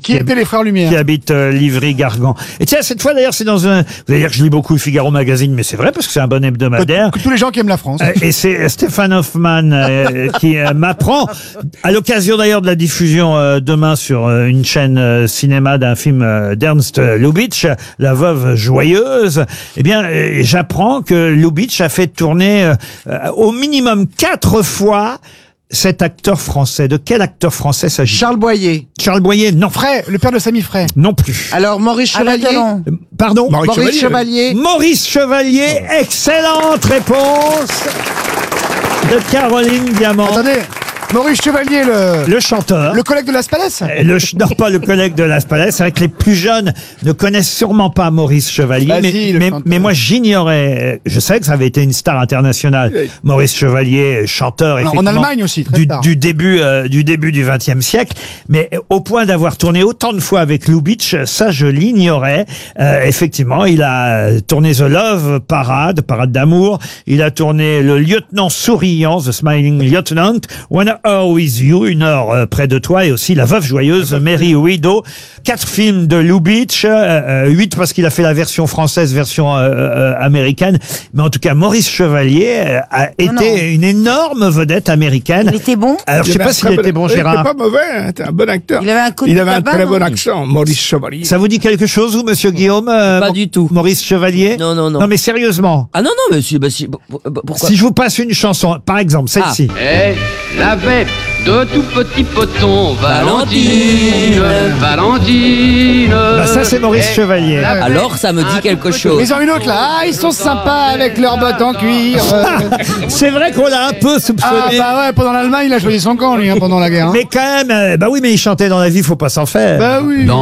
Qui étaient les frères Lumière? Qui habite Livry-Gargan. Et tiens, cette fois d'ailleurs, c'est dans un... Vous allez dire que je lis beaucoup le Figaro Magazine, mais c'est vrai parce que c'est un bon hebdomadaire. Que tous les gens qui aiment la France. Et c'est Stéphane Hoffman qui m'apprend, à l'occasion d'ailleurs de la diffusion demain sur une chaîne cinéma d'un film d'Ernst Lubitsch, La Veuve Joyeuse, eh bien, j'apprends que Lubitsch a fait tourner au minimum 4 fois cet acteur français. De quel acteur français s'agit-il? Charles Boyer. Charles Boyer, non. Frey, le père de Samy Frey. Non plus. Alors, Maurice Chevalier. Pardon? Maurice Chevalier. Maurice Chevalier, excellente réponse de Caroline Diamant. Attendez, Maurice Chevalier, Le chanteur. le collègue de Las Palais. Non, pas le collègue de Las Palais. C'est vrai que les plus jeunes ne connaissent sûrement pas Maurice Chevalier. Bah si, le chanteur. mais moi, j'ignorais. Je sais que ça avait été une star internationale. Oui. Maurice Chevalier, chanteur, En effectivement, Allemagne aussi, très tard. du début du XXe siècle. Mais au point d'avoir tourné autant de fois avec Lubitsch, ça, je l'ignorais. Effectivement, il a tourné The Love Parade d'amour. Il a tourné Le Lieutenant Souriant, The Smiling Lieutenant. 1 Hour With You, 1 heure près de toi, et aussi La Veuve Joyeuse, Merry Widow. 4 films de Lubitsch, 8 parce qu'il a fait la version française, version américaine. Mais en tout cas, Maurice Chevalier a été une énorme vedette américaine. Il était bon? Alors, je sais pas s'il était bon, Il Gérard. était pas mauvais, hein, c'était un bon acteur. Il avait un coup de Il avait un tabac, très non bon accent, Maurice Chevalier. Ça vous dit quelque chose, vous, monsieur Guillaume? Pas du tout. Maurice Chevalier? Non, non, non. Non, mais sérieusement. Ah non, non, monsieur, pourquoi? Si je vous passe une chanson, par exemple, celle-ci. Elle avait de tout petits potons, Valentine, Valentine. Bah, ça, c'est Maurice Chevalier. Alors, ça me dit quelque chose. Ils ont une autre là. Ah, ils sont sympas avec leurs bottes en cuir. C'est vrai qu'on l'a un peu Ah soupçonné. bah ouais, pendant l'Allemagne, il a choisi son camp lui, hein, pendant la guerre. Hein. Mais quand même, bah oui, mais il chantait dans la vie, faut pas s'en faire. Bah oui.